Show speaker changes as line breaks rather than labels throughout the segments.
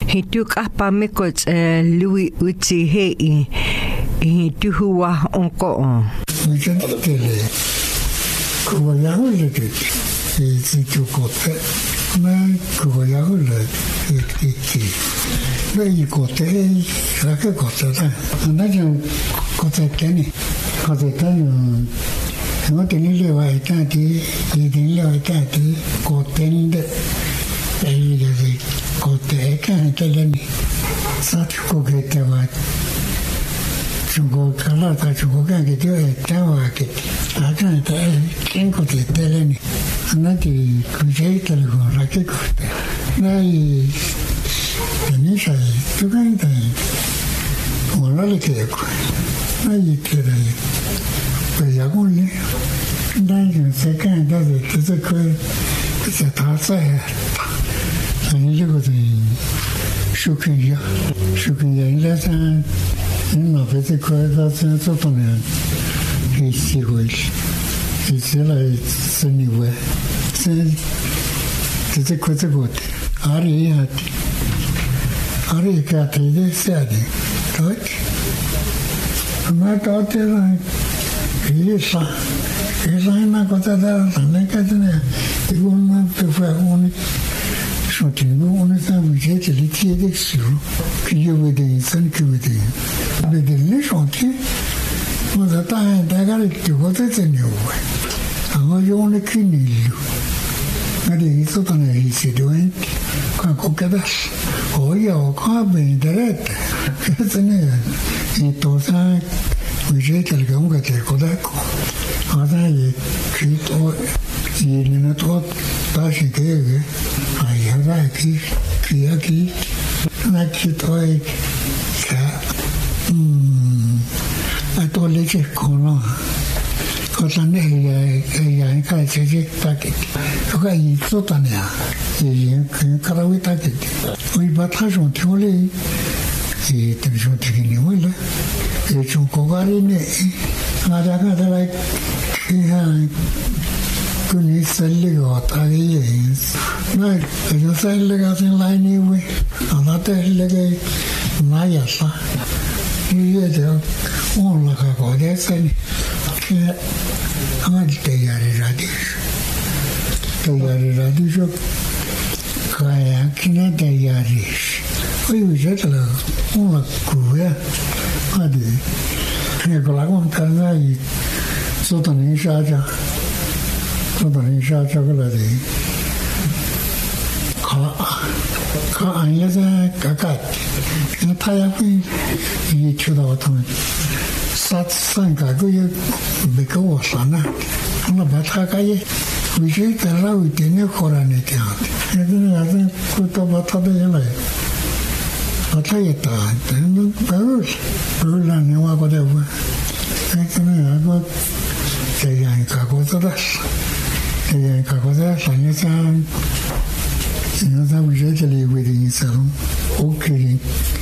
hituk apamekot lui utsi hei hituhua onko
Muchas tele como ya le que si tu cote na como ya le que no y cote la que cote na yo cote tiene no tiene le va a estar y tiene le va a estar cote de ahí de cote que le sa tu que te va 중국 갈라다 중국에 되게 대화하게 아까한테 kenkote teleni anati kujeitele con rakekote nai tenisai tukanta olale keko nai kere peyaguni nai sekan dade tuzeko se tasa ani legote shukinya ilasan no vete cosa senza tonne che si vuole e se la se ni vuole se te cosa gote ari che te de sedi tot ma tote la che una cosa da non è che ne una per fare on est un budget qui est dessus, qui est avec des scènes qui est avec des chantiers. On a pas un bagage qui va être nouveau. Alors on est qu'une île. Mais ils sont en ici doué. Quand on casse, oh il y a encore bien d'arrêt. C'est né. Et tout ça, budget quelqu'un qui est codaco. On a eu qui il ne trop pas chez que qui toi a tolle che con cosa ne è che c'è packet cosa il sotania e caravita che poi battaggio tole e te sono di nulla e c'è un cogarine ma da cara che con il sello tagliare ma io sai legato in line andate legare mai sa io devo una cosa sai che avanti tagliare radice che anche ne tagliare poi usato una cuia adi che con la conta sotto in sciagia chocolate ka anya kakat na thaya ki yi chuda watam sat san ka go ye beko wasana na batha ka ye vijay tara utene khorane kya edin azan ko to batha de yala batha yeta den barul ne wa ko de wa ekene ago seyan ka ko todas e cosa sono san non sa budget le wedding salon ok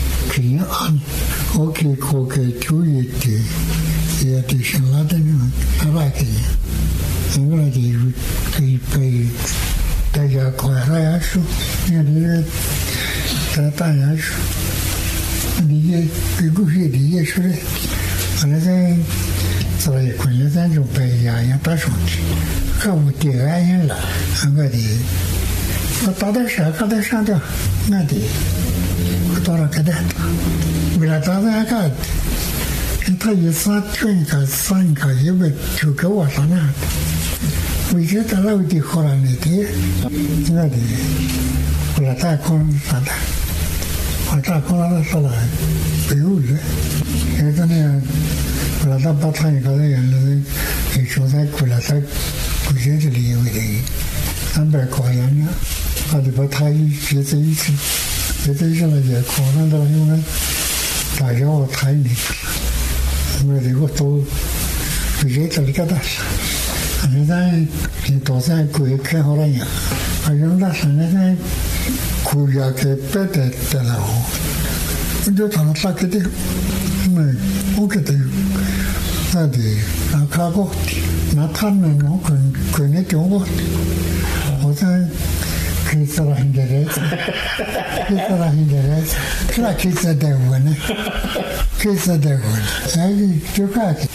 che tu e attention la den avake sembra che poi daga correre su e dire trattare su di che così di essere allora sai quello da un paio passato看第二人了，我的，我到的时候看到上的，那的，我到了看的，为了到那个，他一三个一个就给我上那，我觉得老的好了那的，那的，为了打工啥的，我打工了说了，不有人，现在呢，为了把他一个人了，也就在为了他。budget le yewede amber koyana adi batai jete ichi jala ya kona da yuna da yo tai ni me digo to budget le kadas ani dai ni to sai ku ke horanya ayun da sanne ku ya ke pete de la ho ndo tan sa ke de me o ke de adi akago 나타나는 건 그네 경우 어떤 그 Questa la interessa. Quella che sta devono. Questa devono. Giocate.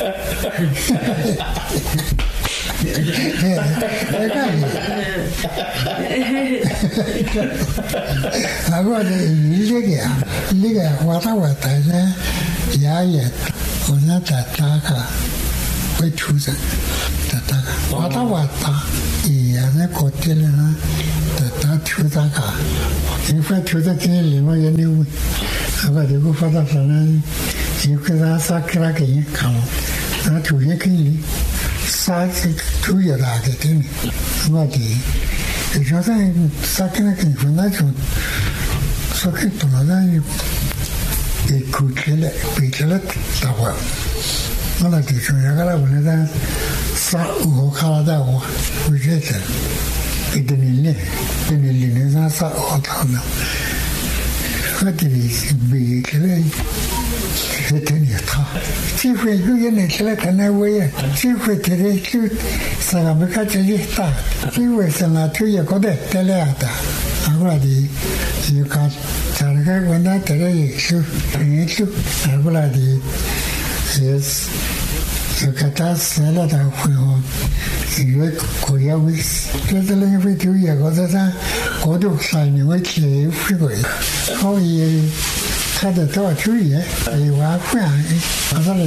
Allora liga wata ne ya ona tataka poi chusa tataka wata ya ne kotele na tata chusa ka infatti chusa che limo ya ne aba de ko fata sana yuka sakra ke kamo na chuye ke li sa tu ya da ke tin ma di yo sai sakra ke funa chu so che tu non hai e cucile piccola tawa non ti c'è una gara buona sa o kala da o ujete e denille ne sa o tana fatili bi kele seteni ta ci fu io ne ce la kana we ci fu tere ci sarà mica c'è sta ci vuoi se la tua code teleata allora di io carga quando tere su allora di yes io catas la da fuo io coia wis che delle video io cosa da codo sai ne vuoi che fuo poi cada toa chui e wa kwa asale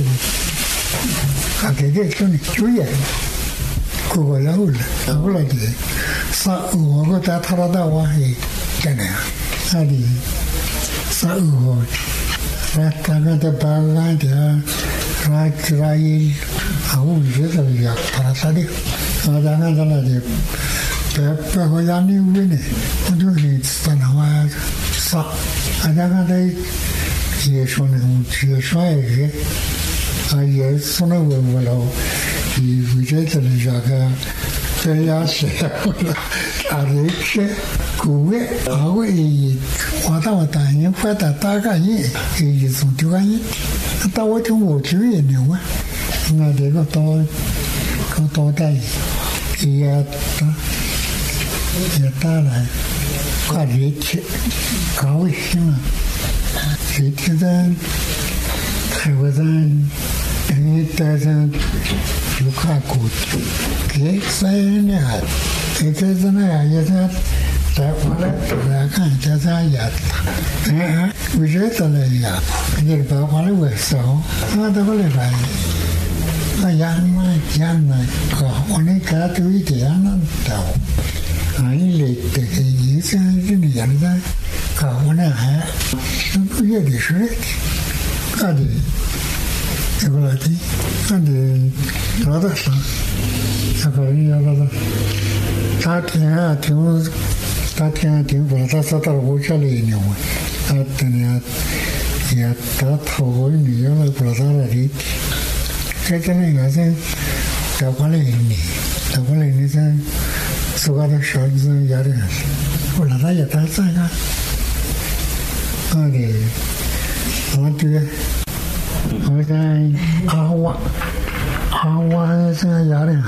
che sono chui ko la ula di sa u go ta thara da wa e kana adi sa u ra ta na da ba la da ra trai au je da ya para sa di ada na da la di pe ho ya ni wini do ni sta na wa sa ada na dai也说呢，也说也，也说那我老，为这这里这个这样是了，人是古外，我也我当年快打大概也从这个也，到我听我就也牛啊，那这个到带也打来，快点去，搞卫生了。谁听咱台湾人带上就看过给3年，给这是那样也是在我来看这啥样子，为啥子那样？你把我来问说，那都不来办。那样呢，我那个都一点那到，你来这个医生这里样子。我那还也得是，那得这个来的，那得拿得上，那个人要拿到，他听不了，他说到我家里呢，他等下也他头我女儿不知道哪里，这真的也是到过来呢，是说话的时候是有点，我那他也他这个。我对，我在阿瓦是压力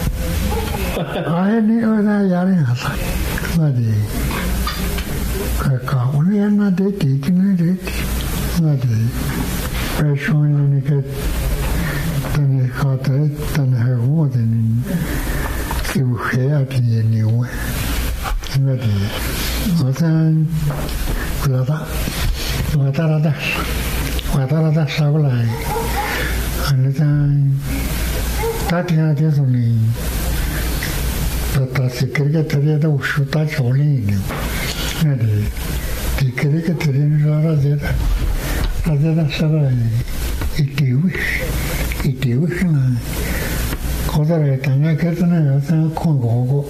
你我在压力我的，我那那得我的，白说那个，等你考得，等还我的你，就黑啊的牛啊，我的，我在。我到了上不来，那在大天就是你，到是这个特别的我说大桥里呢，那的，这个特别说到这上来一丢呢，考到来大家开始那个啥看过，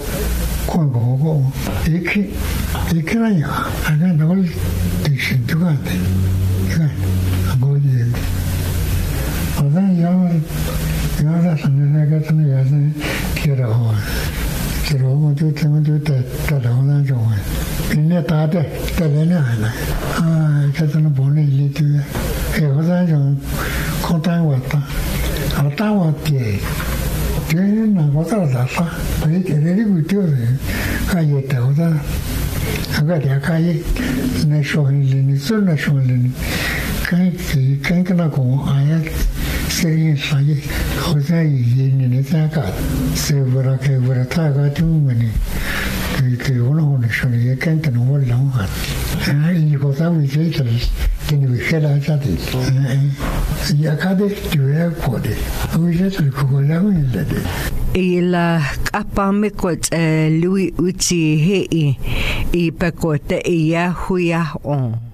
一看那样，好像那个得是这个的，看，我也，好像要在上面那个真的也是贴着好，我就怎么就得到那种啊，人家打的来了，这真的不能理解，好像种空单我打我的。 Tena kota dasa, pai tereri butuh deh, kaya tahu dah, agak dia kaya, nasional ini, so nasional ini, kan kena kau ayat sering saya, kau saya ini tak kat, sebera tak tu mana, ke orang nasional kan kena orang kat, ini kau tahu je terus. Ini berkala jadi, ya kade juga kode, aku jadi kukulah ni lade.
Ila apa mekot lui uci hei I pekote ia huya on.